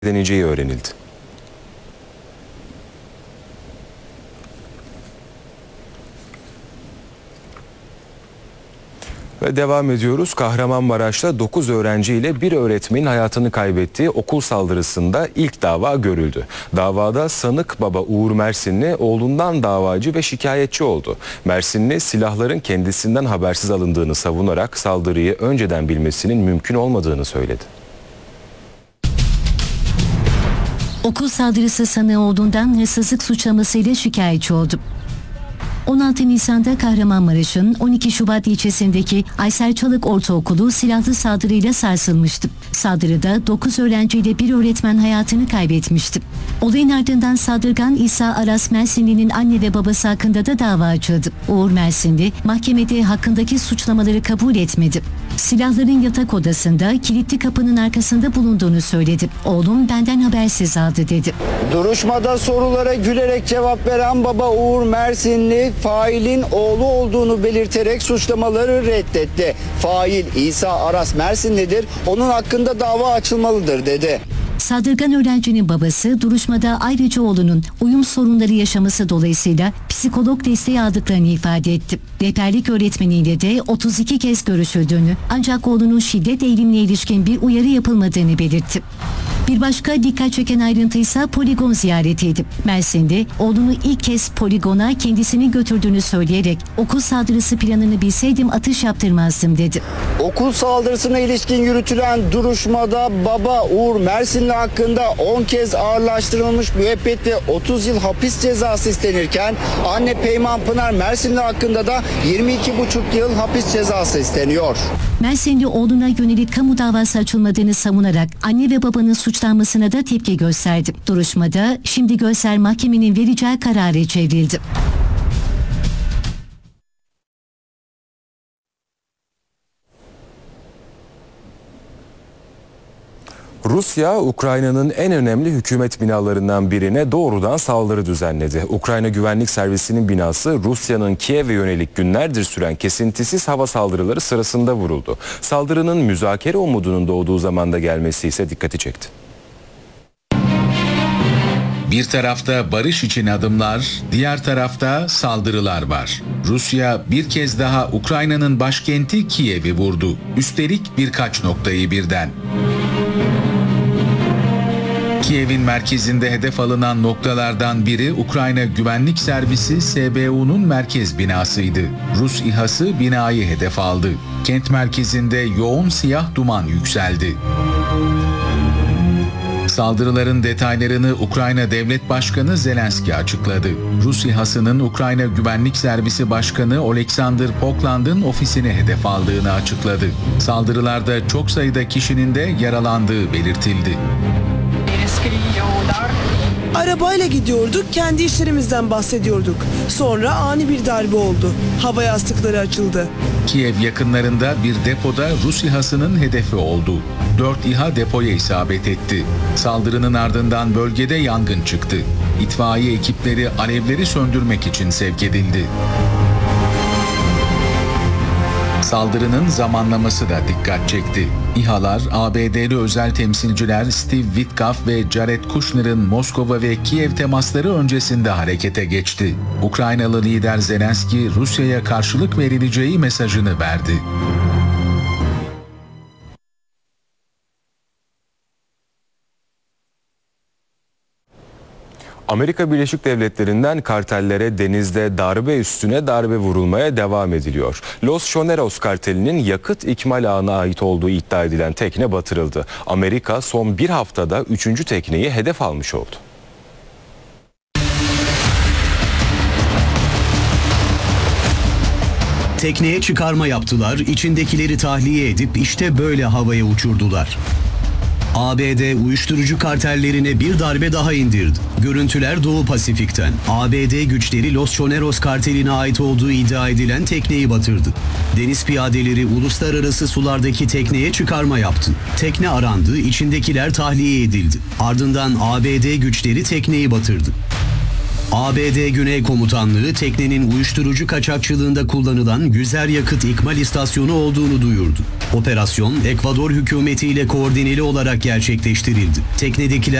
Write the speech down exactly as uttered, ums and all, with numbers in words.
deneyeceği öğrenildi. Ve devam ediyoruz. Kahramanmaraş'ta dokuz öğrenci ile bir öğretmenin hayatını kaybettiği okul saldırısında ilk dava görüldü. Davada sanık baba Uğur Mersinli oğlundan davacı ve şikayetçi oldu. Mersinli silahların kendisinden habersiz alındığını savunarak saldırıyı önceden bilmesinin mümkün olmadığını söyledi. Okul saldırısı sanığı olduğundan hırsızlık suçlamasıyla şikayetçi oldu. on altı Nisan'da Kahramanmaraş'ın on iki Şubat ilçesindeki Aysel Çalık Ortaokulu silahlı saldırıyla sarsılmıştı. Saldırıda dokuz öğrenciyle bir öğretmen hayatını kaybetmişti. Olayın ardından saldırgan İsa Aras Mersinli'nin anne ve babası hakkında da dava açıldı. Uğur Mersinli mahkemede hakkındaki suçlamaları kabul etmedi. Silahların yatak odasında kilitli kapının arkasında bulunduğunu söyledi. Oğlum benden habersiz aldı dedi. Duruşmada sorulara gülerek cevap veren baba Uğur Mersinli failin oğlu olduğunu belirterek suçlamaları reddetti. Fail İsa Aras Mersinli'dir, onun hakkında dava açılmalıdır dedi. Saldırgan öğrencinin babası duruşmada ayrıca oğlunun uyum sorunları yaşaması dolayısıyla psikolog desteği aldıklarını ifade etti. Rehberlik öğretmeniyle de otuz iki kez görüşüldüğünü ancak oğlunun şiddet eğilimine ilişkin bir uyarı yapılmadığını belirtti. Bir başka dikkat çeken ayrıntı ise poligon ziyaretiydi. Mersin'de oğlunu ilk kez poligona kendisini götürdüğünü söyleyerek okul saldırısı planını bilseydim atış yaptırmazdım dedi. Okul saldırısına ilişkin yürütülen duruşmada baba Uğur Mersinli hakkında on kez ağırlaştırılmış müebbet ve otuz yıl hapis cezası istenirken anne Peyman Pınar Mersinli hakkında da yirmi iki buçuk yıl hapis cezası isteniyor. Mersinli oğluna yönelik kamu davası açılmadığını savunarak anne ve babanın suçlanmasına da tepki gösterdi. Duruşmada şimdi gözler mahkemenin vereceği karara çevrildi. Rusya, Ukrayna'nın en önemli hükümet binalarından birine doğrudan saldırı düzenledi. Ukrayna Güvenlik Servisi'nin binası Rusya'nın Kiev'e yönelik günlerdir süren kesintisiz hava saldırıları sırasında vuruldu. Saldırının müzakere umudunun doğduğu zamanda gelmesi ise dikkati çekti. Bir tarafta barış için adımlar, diğer tarafta saldırılar var. Rusya bir kez daha Ukrayna'nın başkenti Kiev'i vurdu. Üstelik birkaç noktayı birden. Kiev'in merkezinde hedef alınan noktalardan biri Ukrayna Güvenlik Servisi S B U'nun merkez binasıydı. Rus İHA'sı binayı hedef aldı. Kent merkezinde yoğun siyah duman yükseldi. Saldırıların detaylarını Ukrayna Devlet Başkanı Zelenski açıkladı. Rus İHA'sının Ukrayna Güvenlik Servisi Başkanı Oleksandr Pokland'ın ofisini hedef aldığını açıkladı. Saldırılarda çok sayıda kişinin de yaralandığı belirtildi. Arabayla gidiyorduk, kendi işlerimizden bahsediyorduk. Sonra ani bir darbe oldu. Hava yastıkları açıldı. Kiev yakınlarında bir depoda Rus İHA'sının hedefi oldu. Dört İHA depoya isabet etti. Saldırının ardından bölgede yangın çıktı. İtfaiye ekipleri alevleri söndürmek için sevk edildi. Saldırının zamanlaması da dikkat çekti. İHA'lar A B D'li özel temsilciler Steve Witkoff ve Jared Kushner'ın Moskova ve Kiev temasları öncesinde harekete geçti. Ukraynalı lider Zelenski Rusya'ya karşılık verileceği mesajını verdi. Amerika Birleşik Devletleri'nden kartellere denizde darbe üstüne darbe vurulmaya devam ediliyor. Los Choneros kartelinin yakıt ikmal ağına ait olduğu iddia edilen tekne batırıldı. Amerika son bir haftada üçüncü tekneyi hedef almış oldu. Tekneye çıkarma yaptılar, içindekileri tahliye edip işte böyle havaya uçurdular. A B D uyuşturucu kartellerine bir darbe daha indirdi. Görüntüler Doğu Pasifik'ten. A B D güçleri Los Choneros karteline ait olduğu iddia edilen tekneyi batırdı. Deniz piyadeleri uluslararası sulardaki tekneye çıkarma yaptı. Tekne arandı, içindekiler tahliye edildi. Ardından A B D güçleri tekneyi batırdı. A B D Güney Komutanlığı teknenin uyuşturucu kaçakçılığında kullanılan Güzer Yakıt İkmal İstasyonu olduğunu duyurdu. Operasyon Ekvador hükümetiyle koordineli olarak gerçekleştirildi. Teknedekiler